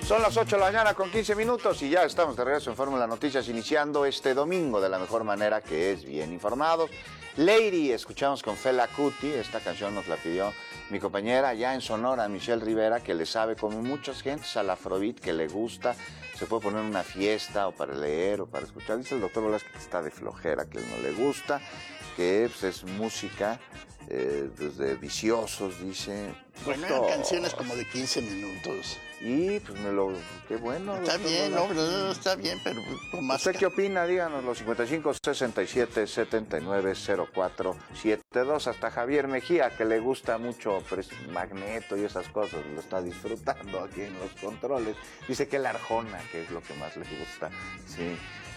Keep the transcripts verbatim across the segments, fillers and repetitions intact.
Son las ocho de la mañana con quince minutos y ya estamos de regreso en Fórmula Noticias, iniciando este domingo de la mejor manera, que es bien informados. Lady, escuchamos con Fela Kuti, esta canción nos la pidió mi compañera allá en Sonora, Michelle Rivera, que le sabe como muchas gentes al afrobeat, que le gusta, se puede poner en una fiesta o para leer o para escuchar. Dice el doctor Velázquez que está de flojera, que no le gusta, que pues, es música eh, desde viciosos, dice. Bueno, eran canciones como de quince minutos. Y pues me lo... qué bueno. Está bien, no, no, está bien, pero con más... ¿Usted qué opina? Díganos, los cincuenta y cinco, sesenta y siete, setenta y nueve, cero cuatro, setenta y dos. Hasta Javier Mejía, que le gusta mucho pues, Magneto y esas cosas, lo está disfrutando aquí en los controles. Dice que la Arjona, que es lo que más le gusta. Sí.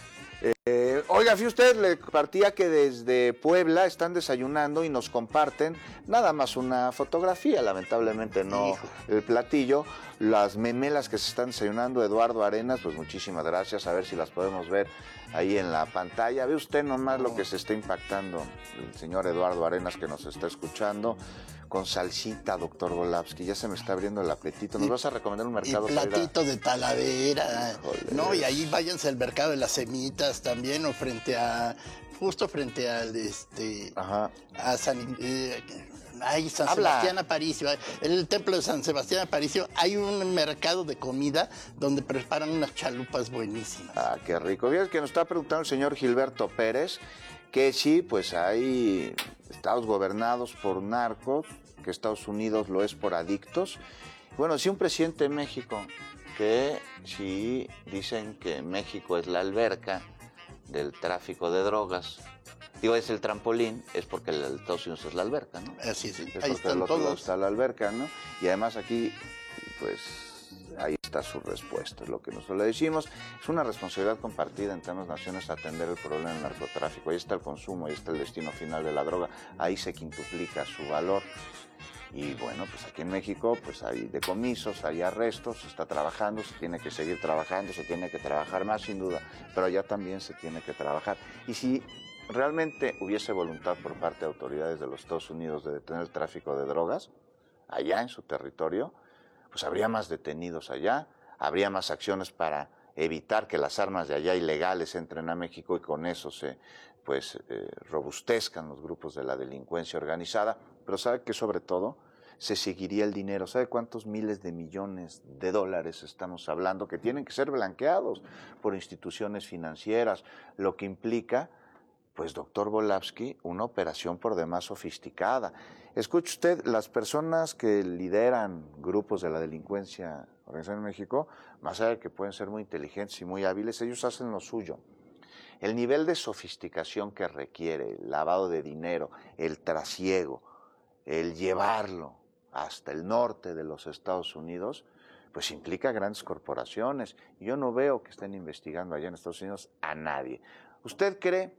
Eh, oiga, fíjate usted, le compartía que desde Puebla están desayunando y nos comparten nada más una fotografía, lamentablemente no Hijo. el platillo, las memelas que se están desayunando. Eduardo Arenas, pues muchísimas gracias, a ver si las podemos ver ahí en la pantalla. Ve usted nomás lo que se está impactando el señor Eduardo Arenas, que nos está escuchando, con salsita, doctor Volavsky, ya se me está abriendo el apetito. ¿Nos y, vas a recomendar un mercado? Y platito de Talavera. Híjole. No, y ahí váyanse al mercado de las semitas también, o frente a, justo frente al, este, Ajá. a San, eh, ay, San Habla. Sebastián Aparicio, en el templo de San Sebastián Aparicio hay un mercado de comida donde preparan unas chalupas buenísimas. Ah, qué rico. Fíjate que nos está preguntando el señor Gilberto Pérez, que sí, pues hay estados gobernados por narcos, que Estados Unidos lo es por adictos. Bueno, sí, un presidente de México, que sí dicen que México es la alberca del tráfico de drogas. Digo, es el trampolín, es porque el Estados Unidos es la alberca, ¿no? Así es, es ahí porque el otro todos. lado está la alberca, ¿no? Y además aquí, pues... ahí está su respuesta, es lo que nosotros le decimos. Es una responsabilidad compartida entre ambas naciones atender el problema del narcotráfico. Ahí está el consumo, ahí está el destino final de la droga, ahí se quintuplica su valor. Y bueno, pues aquí en México pues hay decomisos, hay arrestos, se está trabajando, se tiene que seguir trabajando, se tiene que trabajar más sin duda, pero allá también se tiene que trabajar. Y si realmente hubiese voluntad por parte de autoridades de los Estados Unidos de detener el tráfico de drogas, allá en su territorio, pues habría más detenidos allá, habría más acciones para evitar que las armas de allá ilegales entren a México y con eso se pues eh, robustezcan los grupos de la delincuencia organizada. Pero sabe que sobre todo se seguiría el dinero. ¿Sabe cuántos miles de millones de dólares estamos hablando que tienen que ser blanqueados por instituciones financieras? Lo que implica, pues, doctor Volavsky, una operación por demás sofisticada. Escuche usted, las personas que lideran grupos de la delincuencia organizada en México, más allá de que pueden ser muy inteligentes y muy hábiles, ellos hacen lo suyo. El nivel de sofisticación que requiere el lavado de dinero, el trasiego, el llevarlo hasta el norte de los Estados Unidos, pues implica grandes corporaciones. Yo no veo que estén investigando allá en Estados Unidos a nadie. ¿Usted cree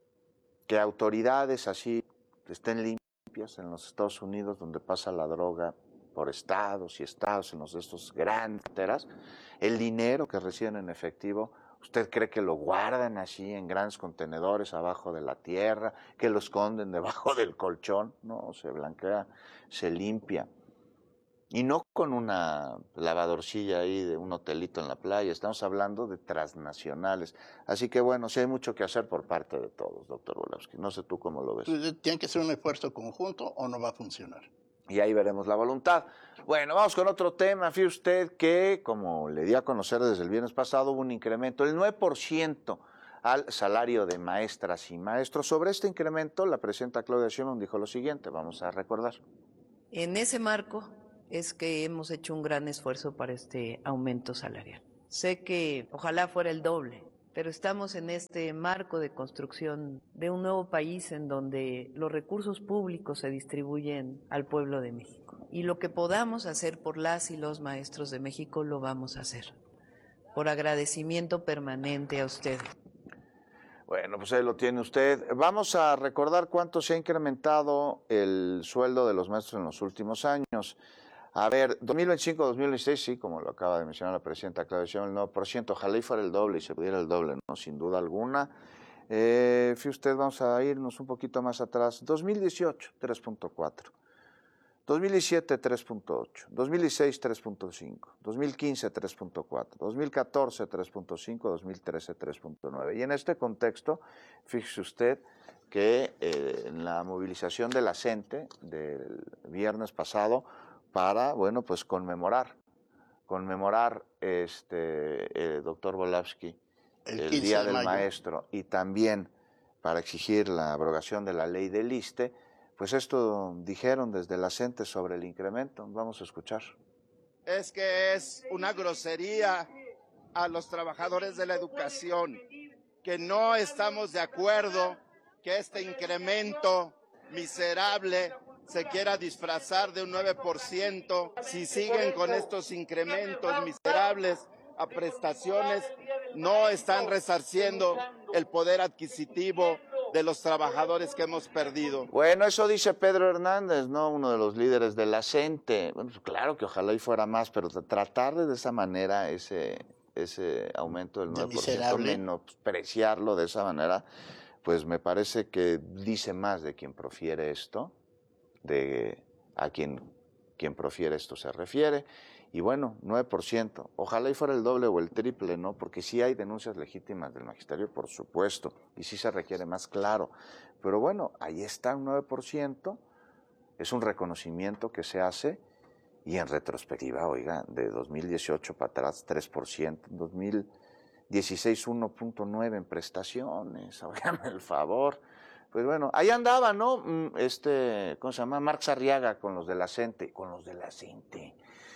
que autoridades así estén limpias en los Estados Unidos, donde pasa la droga por estados y estados, en los de estos grandes carreteras, el dinero que reciben en efectivo, usted cree que lo guardan así en grandes contenedores abajo de la tierra, que lo esconden debajo del colchón? No, se blanquea, se limpia. Y no con una lavadorcilla ahí de un hotelito en la playa, estamos hablando de transnacionales. Así que bueno, sí hay mucho que hacer por parte de todos, doctor Volavsky. No sé tú cómo lo ves. Tiene que ser un esfuerzo conjunto o no va a funcionar. Y ahí veremos la voluntad. Bueno, vamos con otro tema. Fíjese usted que, como le di a conocer desde el viernes pasado, hubo un incremento del nueve por ciento al salario de maestras y maestros. Sobre este incremento, la presidenta Claudia Sheinbaum dijo lo siguiente, vamos a recordar. En ese marco es que hemos hecho un gran esfuerzo para este aumento salarial. Sé que ojalá fuera el doble, pero estamos en este marco de construcción de un nuevo país en donde los recursos públicos se distribuyen al pueblo de México. Y lo que podamos hacer por las y los maestros de México lo vamos a hacer, por agradecimiento permanente a ustedes. Bueno, pues ahí lo tiene usted. Vamos a recordar cuánto se ha incrementado el sueldo de los maestros en los últimos años. A ver, dos mil veinticinco a dos mil veintiséis, sí, como lo acaba de mencionar la presidenta Claudia Sheinbaum, el nueve por ciento, ojalá y fuera el doble y se pudiera el doble, ¿no? Sin duda alguna. Eh, fíjate usted, vamos a irnos un poquito más atrás. dos mil dieciocho, tres punto cuatro. dos mil diecisiete tres punto ocho, dos mil dieciséis tres punto cinco, dos mil quince tres punto cuatro, dos mil catorce tres punto cinco, dos mil trece tres punto nueve. Y en este contexto, fíjese usted que eh, en la movilización de la gente del viernes pasado para, bueno, pues conmemorar, conmemorar, este, eh, doctor Volavsky, el, el Día del Maestro, y también para exigir la abrogación de la ley del ISSSTE, pues esto dijeron desde la gente sobre el incremento. Vamos a escuchar. Es que es una grosería a los trabajadores de la educación, que no estamos de acuerdo que este incremento miserable se quiera disfrazar de un nueve por ciento. Si siguen con estos incrementos miserables a prestaciones, no están resarciendo el poder adquisitivo de los trabajadores que hemos perdido. Bueno, eso dice Pedro Hernández, ¿no? Uno de los líderes de la CENTE. Bueno, pues claro que ojalá y fuera más, pero tratar de esa manera ese, ese aumento del nueve por ciento, menospreciarlo de esa manera, pues me parece que dice más de quien profiere esto, de a quien, quien profiere esto se refiere. Y bueno, nueve por ciento, ojalá y fuera el doble o el triple, ¿no? Porque sí hay denuncias legítimas del magisterio, por supuesto, y sí se requiere más, claro. Pero bueno, ahí está un nueve por ciento, es un reconocimiento que se hace, y en retrospectiva, oiga, de dos mil dieciocho para atrás, tres por ciento, dos mil dieciséis, uno punto nueve en prestaciones, hágame el favor. Pues bueno, ahí andaba, ¿no? Este, ¿cómo se llama? Marx Arriaga con los de la CENTE, con los de la CENTE.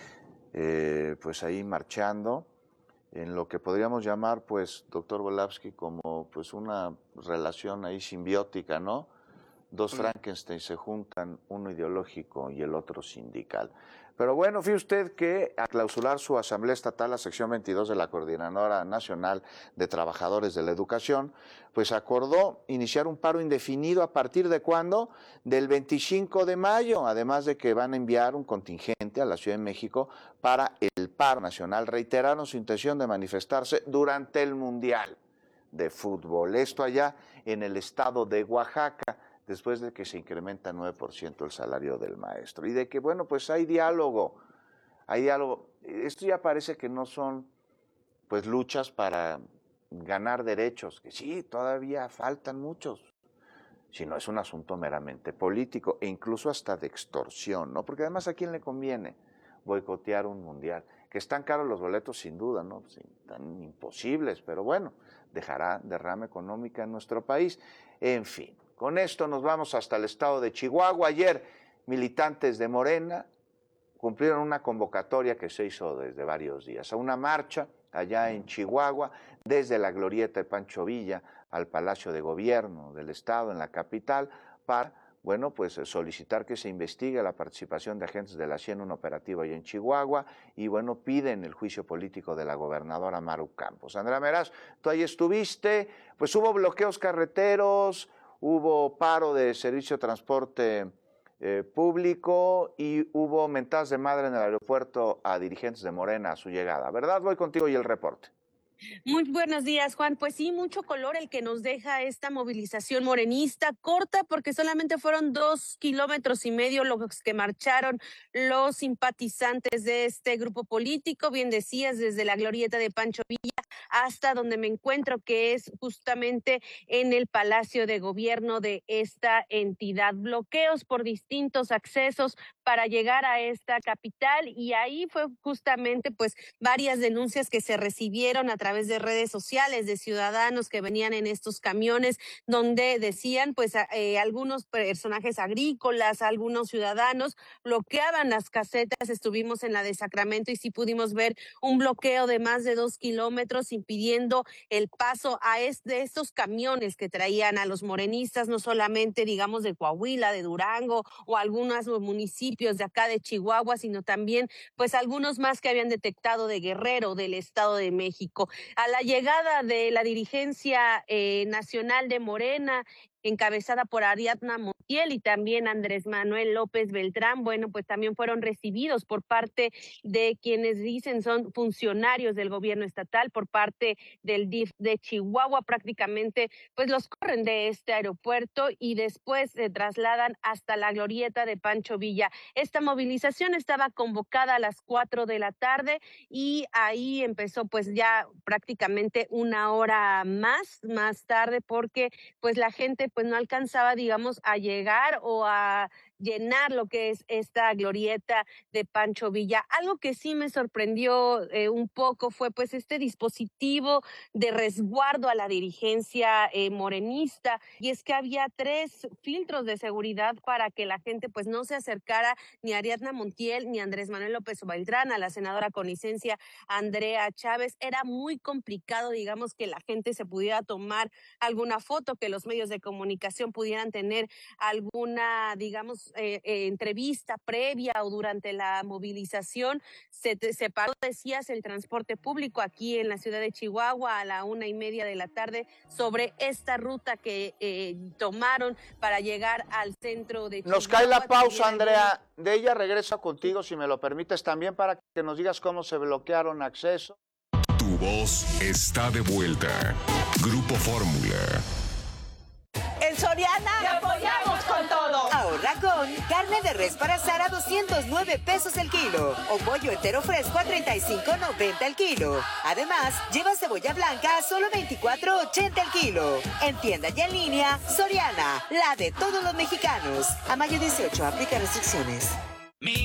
Eh, pues ahí marchando en lo que podríamos llamar, pues, doctor Volavsky, como pues una relación ahí simbiótica, ¿no? Dos Frankenstein se juntan, uno ideológico y el otro sindical. Pero bueno, fíjese usted que a clausurar su asamblea estatal, la sección veintidós de la Coordinadora Nacional de Trabajadores de la Educación, pues acordó iniciar un paro indefinido a partir de ¿cuándo? Del veinticinco de mayo, además de que van a enviar un contingente a la Ciudad de México para el paro nacional. Reiteraron su intención de manifestarse durante el Mundial de Fútbol. Esto allá en el estado de Oaxaca, después de que se incrementa nueve por ciento el salario del maestro. Y de que, bueno, pues hay diálogo, hay diálogo. Esto ya parece que no son, pues, luchas para ganar derechos, que sí, todavía faltan muchos, sino es un asunto meramente político e incluso hasta de extorsión, ¿no? Porque además, ¿a quién le conviene boicotear un mundial? Que están caros los boletos, sin duda, ¿no? Sí, tan imposibles, pero bueno, dejará derrama económica en nuestro país. En fin. Con esto nos vamos hasta el estado de Chihuahua. Ayer, militantes de Morena cumplieron una convocatoria que se hizo desde varios días, a una marcha allá en Chihuahua, desde la glorieta de Pancho Villa al Palacio de Gobierno del estado, en la capital, para, bueno, pues solicitar que se investigue la participación de agentes de la C I E en un operativo allá en Chihuahua, y bueno, piden el juicio político de la gobernadora Maru Campos. Andrea Meraz, tú ahí estuviste, pues hubo bloqueos carreteros, hubo paro de servicio de transporte eh, público y hubo mentadas de madre en el aeropuerto a dirigentes de Morena a su llegada. ¿Verdad? Voy contigo y el reporte. Muy buenos días, Juan. Pues sí, mucho color el que nos deja esta movilización morenista, corta porque solamente fueron dos kilómetros y medio los que marcharon los simpatizantes de este grupo político, bien decías, desde la glorieta de Pancho Villa hasta donde me encuentro, que es justamente en el Palacio de Gobierno de esta entidad. Bloqueos por distintos accesos para llegar a esta capital, y ahí fue justamente pues varias denuncias que se recibieron a través de redes sociales de ciudadanos que venían en estos camiones, donde decían pues eh, algunos personajes agrícolas, algunos ciudadanos bloqueaban las casetas. Estuvimos en la de Sacramento y sí pudimos ver un bloqueo de más de dos kilómetros impidiendo el paso a es, de estos camiones que traían a los morenistas, no solamente digamos de Coahuila, de Durango o algunos municipios de acá de Chihuahua, sino también pues algunos más que habían detectado de Guerrero, del Estado de México. A la llegada de la dirigencia eh, nacional de Morena encabezada por Ariadna Montiel y también Andrés Manuel López Beltrán, bueno, pues también fueron recibidos por parte de quienes dicen son funcionarios del gobierno estatal, por parte del D I F de Chihuahua. Prácticamente pues los corren de este aeropuerto y después se trasladan hasta la glorieta de Pancho Villa. Esta movilización estaba convocada a las cuatro de la tarde y ahí empezó pues ya prácticamente una hora más, más tarde, porque pues la gente pues no alcanzaba, digamos, a llegar o a llenar lo que es esta glorieta de Pancho Villa. Algo que sí me sorprendió eh, un poco fue pues este dispositivo de resguardo a la dirigencia eh, morenista, y es que había tres filtros de seguridad para que la gente pues no se acercara ni a Ariadna Montiel ni a Andrés Manuel López Beltrán, a la senadora con licencia Andrea Chávez. Era muy complicado, digamos, que la gente se pudiera tomar alguna foto, que los medios de comunicación pudieran tener alguna, digamos, Eh, eh, entrevista previa o durante la movilización. Se, se paró, decías, el transporte público aquí en la ciudad de Chihuahua a la una y media de la tarde sobre esta ruta que eh, tomaron para llegar al centro de Chihuahua. Nos cae la pausa, Andrea. De ella regreso contigo, si me lo permites, también para que nos digas cómo se bloquearon acceso. Tu voz está de vuelta. Grupo Fórmula. En Soriana te apoyamos con todo. Ahorra con carne de res para asar a doscientos nueve pesos el kilo o pollo entero fresco a treinta y cinco noventa el kilo. Además, lleva cebolla blanca a solo veinticuatro ochenta el kilo. En tienda y en línea, Soriana, la de todos los mexicanos. A mayo dieciocho, aplica restricciones.